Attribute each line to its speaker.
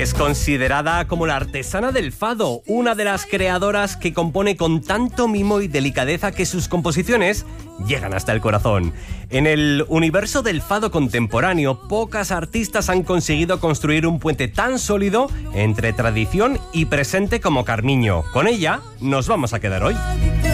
Speaker 1: Es considerada como la artesana del fado, una de las creadoras que compone con tanto mimo y delicadeza que sus composiciones llegan hasta el corazón. En el universo del fado contemporáneo, pocas artistas han conseguido construir un puente tan sólido entre tradición y presente como Carmiño. Con ella nos vamos a quedar hoy.